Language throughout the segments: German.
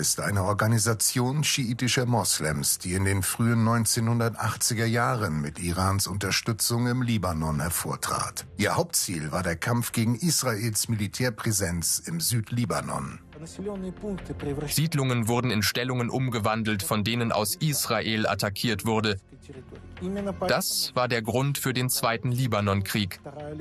ist eine Organisation schiitischer Moslems, die in den frühen 1980er Jahren mit Irans Unterstützung im Libanon hervortrat. Ihr Hauptziel war der Kampf gegen Israels Militärpräsenz im Südlibanon. Siedlungen wurden in Stellungen umgewandelt, von denen aus Israel attackiert wurde. Das war der Grund für den Zweiten Libanonkrieg.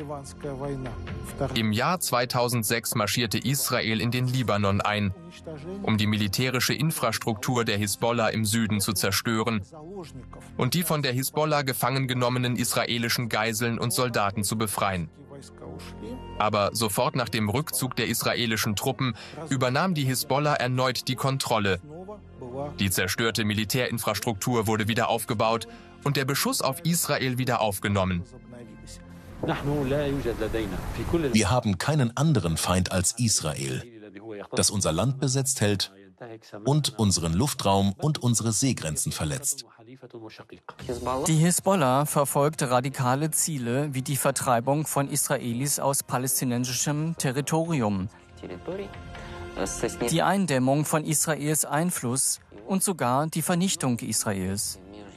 Im Jahr 2006 marschierte Israel in den Libanon ein, um die militärische Infrastruktur der Hisbollah im Süden zu zerstören und die von der Hisbollah gefangen genommenen israelischen Geiseln und Soldaten zu befreien. Aber sofort nach dem Rückzug der israelischen Truppen übernahm die Hisbollah erneut die Kontrolle. Die zerstörte Militärinfrastruktur wurde wieder aufgebaut und der Beschuss auf Israel wieder aufgenommen. Wir haben keinen anderen Feind als Israel, das unser Land besetzt hält und unseren Luftraum und unsere Seegrenzen verletzt. Die Hisbollah verfolgt radikale Ziele wie die Vertreibung von Israelis aus palästinensischem Territorium, die Eindämmung von Israels Einfluss und sogar die Vernichtung Israels.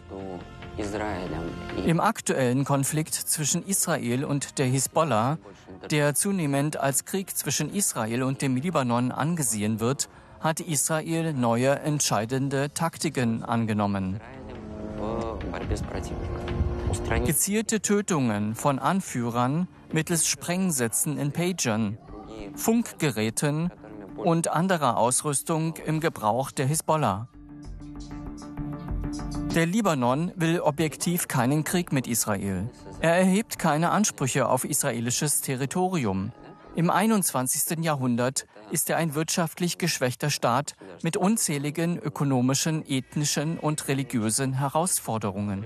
Im aktuellen Konflikt zwischen Israel und der Hisbollah, der zunehmend als Krieg zwischen Israel und dem Libanon angesehen wird, hat Israel neue entscheidende Taktiken angenommen. Gezielte Tötungen von Anführern mittels Sprengsätzen in Pagern, Funkgeräten und anderer Ausrüstung im Gebrauch der Hisbollah. Der Libanon will objektiv keinen Krieg mit Israel. Er erhebt keine Ansprüche auf israelisches Territorium. Im 21. Jahrhundert ist er ein wirtschaftlich geschwächter Staat mit unzähligen ökonomischen, ethnischen und religiösen Herausforderungen.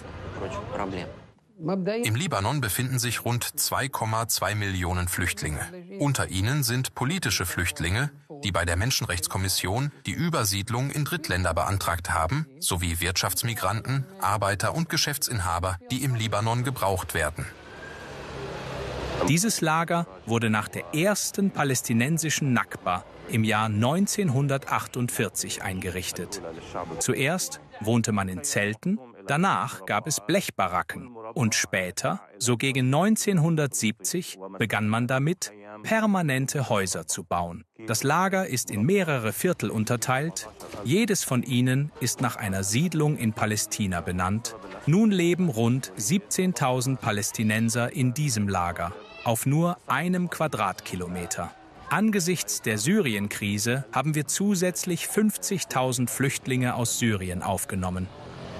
Im Libanon befinden sich rund 2,2 Millionen Flüchtlinge. Unter ihnen sind politische Flüchtlinge, die bei der Menschenrechtskommission die Übersiedlung in Drittländer beantragt haben, sowie Wirtschaftsmigranten, Arbeiter und Geschäftsinhaber, die im Libanon gebraucht werden. Dieses Lager wurde nach der ersten palästinensischen Nakba im Jahr 1948 eingerichtet. Zuerst wohnte man in Zelten, danach gab es Blechbaracken und später, so gegen 1970, begann man damit, permanente Häuser zu bauen. Das Lager ist in mehrere Viertel unterteilt. Jedes von ihnen ist nach einer Siedlung in Palästina benannt. Nun leben rund 17.000 Palästinenser in diesem Lager auf nur einem Quadratkilometer. Angesichts der Syrienkrise haben wir zusätzlich 50.000 Flüchtlinge aus Syrien aufgenommen.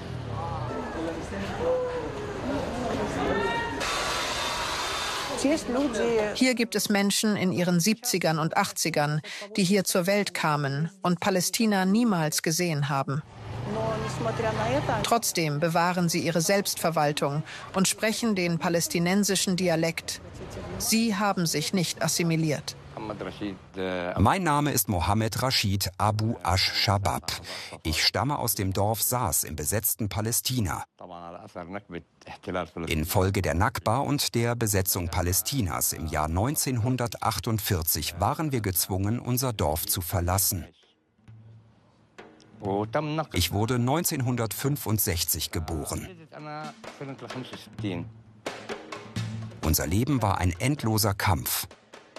Hier gibt es Menschen in ihren 70ern und 80ern, die hier zur Welt kamen und Palästina niemals gesehen haben. Trotzdem bewahren sie ihre Selbstverwaltung und sprechen den palästinensischen Dialekt. Sie haben sich nicht assimiliert. Mein Name ist Mohammed Rashid Abu Ash-Shabab. Ich stamme aus dem Dorf Saas im besetzten Palästina. Infolge der Nakba und der Besetzung Palästinas im Jahr 1948 waren wir gezwungen, unser Dorf zu verlassen. Ich wurde 1965 geboren. Unser Leben war ein endloser Kampf.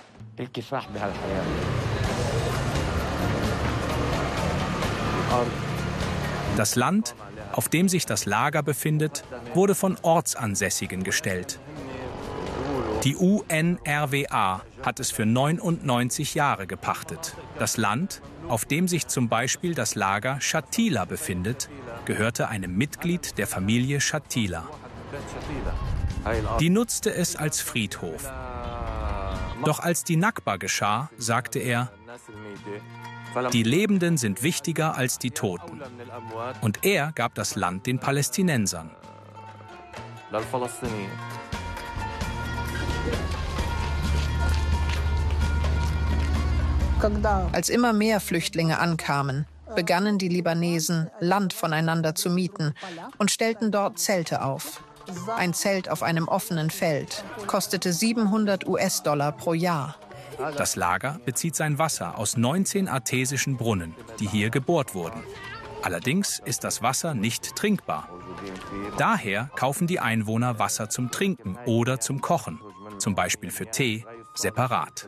Das Land, auf dem sich das Lager befindet, wurde von Ortsansässigen gestellt. Die UNRWA hat es für 99 Jahre gepachtet. Das Land, auf dem sich zum Beispiel das Lager Shatila befindet, gehörte einem Mitglied der Familie Shatila. Die nutzte es als Friedhof. Doch als die Nakba geschah, sagte er, die Lebenden sind wichtiger als die Toten. Und er gab das Land den Palästinensern. Als immer mehr Flüchtlinge ankamen, begannen die Libanesen, Land voneinander zu mieten und stellten dort Zelte auf. Ein Zelt auf einem offenen Feld kostete $700 pro Jahr. Das Lager bezieht sein Wasser aus 19 artesischen Brunnen, die hier gebohrt wurden. Allerdings ist das Wasser nicht trinkbar. Daher kaufen die Einwohner Wasser zum Trinken oder zum Kochen, zum Beispiel für Tee, separat.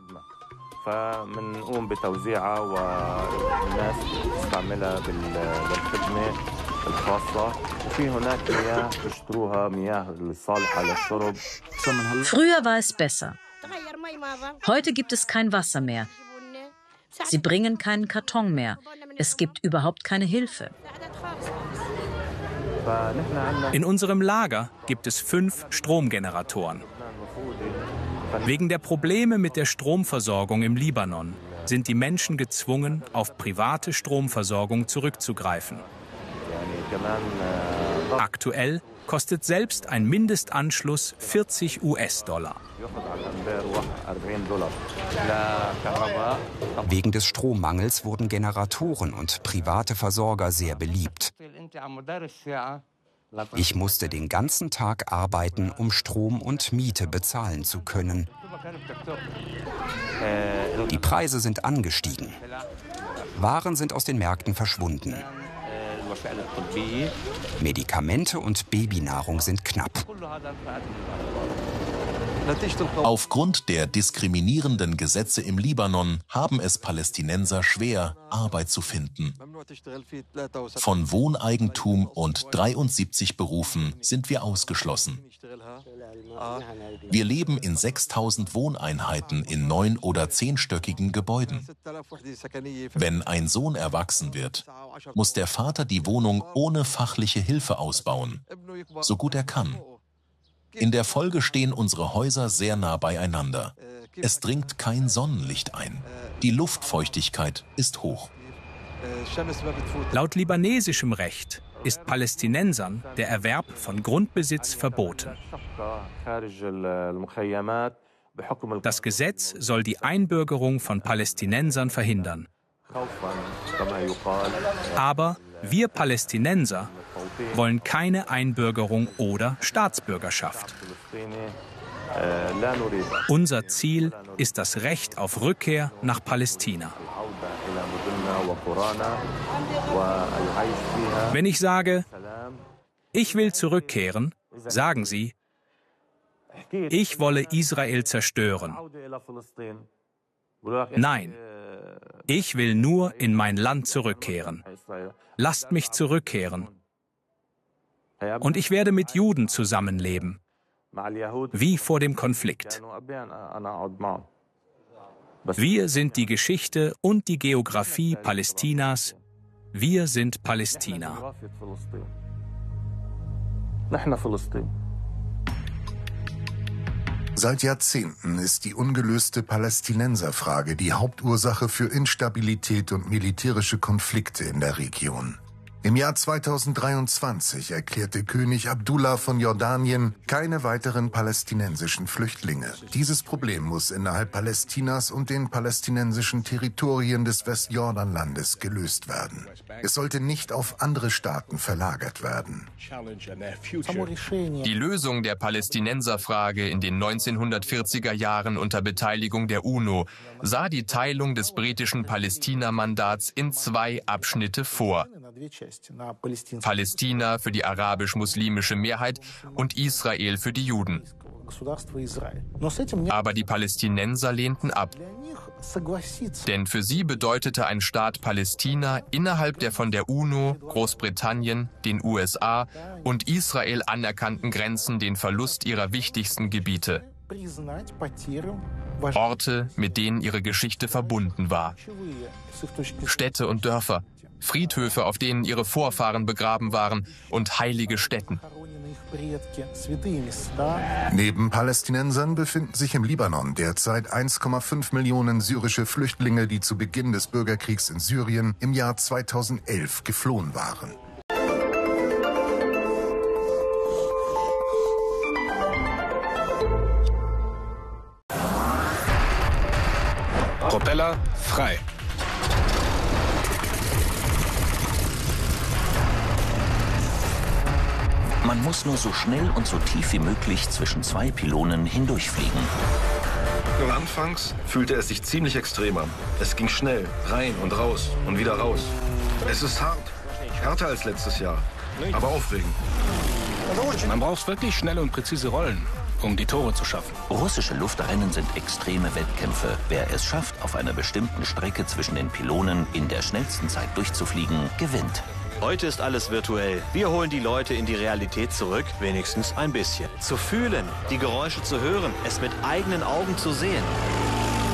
Früher war es besser. Heute gibt es kein Wasser mehr. Sie bringen keinen Karton mehr. Es gibt überhaupt keine Hilfe. In unserem Lager gibt es 5 Stromgeneratoren. Wegen der Probleme mit der Stromversorgung im Libanon sind die Menschen gezwungen, auf private Stromversorgung zurückzugreifen. Aktuell kostet selbst ein Mindestanschluss $40. Wegen des Strommangels wurden Generatoren und private Versorger sehr beliebt. Ich musste den ganzen Tag arbeiten, um Strom und Miete bezahlen zu können. Die Preise sind angestiegen. Waren sind aus den Märkten verschwunden. Medikamente und Babynahrung sind knapp. Aufgrund der diskriminierenden Gesetze im Libanon haben es Palästinenser schwer, Arbeit zu finden. Von Wohneigentum und 73 Berufen sind wir ausgeschlossen. Wir leben in 6000 Wohneinheiten in 9- oder 10-stöckigen Gebäuden. Wenn ein Sohn erwachsen wird, muss der Vater die Wohnung ohne fachliche Hilfe ausbauen, so gut er kann. In der Folge stehen unsere Häuser sehr nah beieinander. Es dringt kein Sonnenlicht ein. Die Luftfeuchtigkeit ist hoch. Laut libanesischem Recht ist Palästinensern der Erwerb von Grundbesitz verboten. Das Gesetz soll die Einbürgerung von Palästinensern verhindern. Aber wir Palästinenser wollen keine Einbürgerung oder Staatsbürgerschaft. Unser Ziel ist das Recht auf Rückkehr nach Palästina. Wenn ich sage, ich will zurückkehren, sagen sie, ich wolle Israel zerstören. Nein, ich will nur in mein Land zurückkehren. Lasst mich zurückkehren. Und ich werde mit Juden zusammenleben, wie vor dem Konflikt. Wir sind die Geschichte und die Geografie Palästinas. Wir sind Palästina. Seit Jahrzehnten ist die ungelöste Palästinenserfrage die Hauptursache für Instabilität und militärische Konflikte in der Region. Im Jahr 2023 erklärte König Abdullah von Jordanien keine weiteren palästinensischen Flüchtlinge. Dieses Problem muss innerhalb Palästinas und den palästinensischen Territorien des Westjordanlandes gelöst werden. Es sollte nicht auf andere Staaten verlagert werden. Die Lösung der Palästinenserfrage in den 1940er Jahren unter Beteiligung der UNO sah die Teilung des britischen Palästina-Mandats in 2 Abschnitte vor. Palästina für die arabisch-muslimische Mehrheit und Israel für die Juden. Aber die Palästinenser lehnten ab. Denn für sie bedeutete ein Staat Palästina innerhalb der von der UNO, Großbritannien, den USA und Israel anerkannten Grenzen den Verlust ihrer wichtigsten Gebiete. Orte, mit denen ihre Geschichte verbunden war. Städte und Dörfer, Friedhöfe, auf denen ihre Vorfahren begraben waren, und heilige Stätten. Neben Palästinensern befinden sich im Libanon derzeit 1,5 Millionen syrische Flüchtlinge, die zu Beginn des Bürgerkriegs in Syrien im Jahr 2011 geflohen waren. Propeller frei. Man muss nur so schnell und so tief wie möglich zwischen 2 Pylonen hindurchfliegen. Anfangs fühlte es sich ziemlich extrem an. Es ging schnell, rein und raus und wieder raus. Es ist hart, härter als letztes Jahr, aber aufregend. Man braucht wirklich schnelle und präzise Rollen, um die Tore zu schaffen. Russische Luftrennen sind extreme Wettkämpfe. Wer es schafft, auf einer bestimmten Strecke zwischen den Pylonen in der schnellsten Zeit durchzufliegen, gewinnt. Heute ist alles virtuell. Wir holen die Leute in die Realität zurück, wenigstens ein bisschen. Zu fühlen, die Geräusche zu hören, es mit eigenen Augen zu sehen.